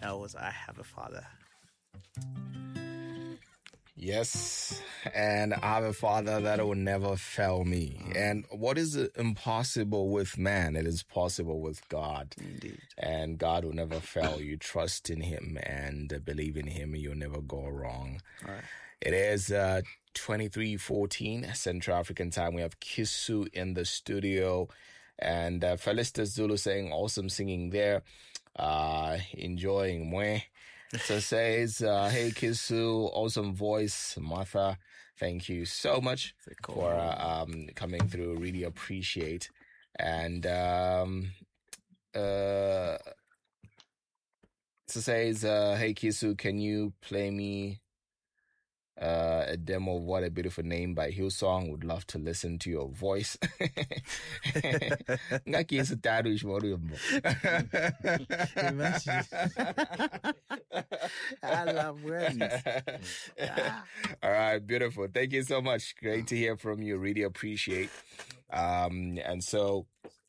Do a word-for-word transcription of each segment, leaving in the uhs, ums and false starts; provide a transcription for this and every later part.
that was I Have a Father. Yes, and I have a Father that will never fail me. Mm. And what is impossible with man, it is possible with God. Indeed. And God will never fail you. Trust in Him and believe in Him, and you'll never go wrong. All right. It is uh, twenty-three fourteen Central African time. We have Kisu in the studio. And uh, Felista Zulu saying awesome singing there. Uh, enjoying Mwe. So says, uh, hey Kisu, awesome voice. Martha, thank you so much cool. for uh, um, coming through. Really appreciate. And um, uh, so says, uh, hey Kisu, can you play me uh, a demo of What a Beautiful Name by Hillsong? Would love to listen to your voice. Imagine. I love words. Ah. All right, beautiful. Thank you so much. Great to hear from you. Really appreciate. Um, and so,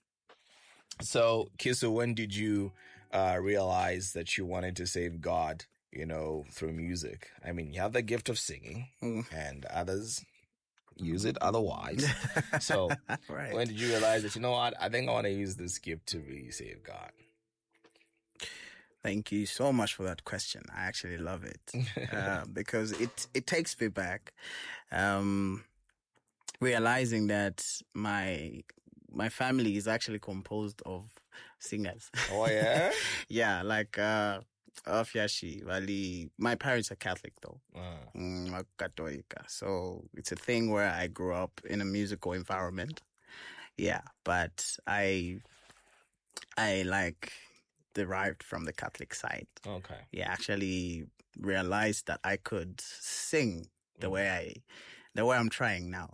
so Kisu, when did you uh, realize that you wanted to save God, you know, through music? I mean, you have the gift of singing, mm. and others use it otherwise. So right. When did you realize that, you know what, I think I want to use this gift to really save God? Thank you so much for that question. I actually love it uh, because it it takes me back, um, realizing that my my family is actually composed of singers. Oh yeah, yeah, like uh, Afyashi, Wali. My parents are Catholic though, uh. mm, Katolika. So it's a thing where I grew up in a musical environment. Yeah, but I I like. derived from the Catholic side. Okay. Yeah, actually realized that I could sing the mm. way I, the way I'm trying now,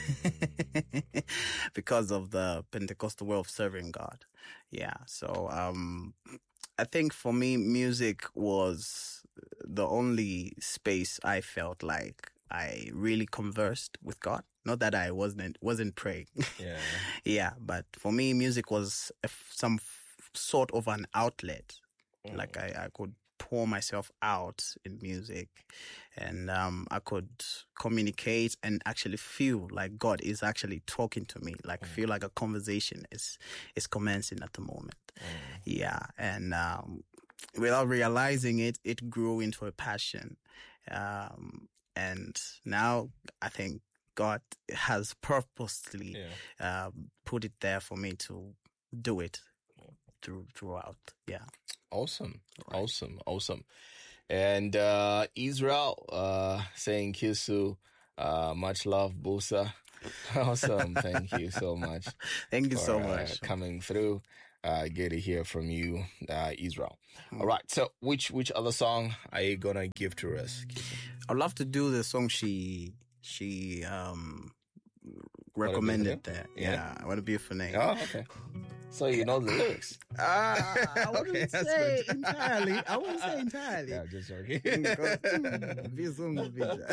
mm. because of the Pentecostal way of serving God. Yeah. So, um, I think for me, music was the only space I felt like I really conversed with God. Not that I wasn't wasn't praying. Yeah. yeah, but for me, music was a, some. sort of an outlet. Mm. Like I, I could pour myself out in music, and um, I could communicate and actually feel like God is actually talking to me. Like mm. feel like a conversation is is commencing at the moment. Mm. Yeah, and um, without realizing it, it grew into a passion. Um, and now I think God has purposely yeah. um, put it there for me to do it. Through, throughout, yeah. Awesome, right. awesome, awesome. And uh, Israel uh, saying Kisu, uh, much love, Busa. Awesome, thank you so much. Thank you for, so much. Uh, coming through. Uh, good to hear from you, uh, Israel. Mm. All right, so which which other song are you gonna give to us, Kisu? I'd love to do the song she she um recommended there. Yeah. yeah, What a Beautiful Name. Oh, okay. So you know the lyrics. Ah, uh, I wouldn't okay, say good. entirely. I wouldn't say entirely. Yeah, just joking. Bizungu,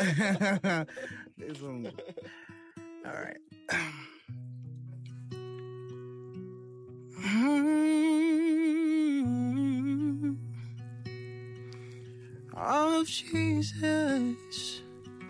Bizungu. All right. Of Jesus,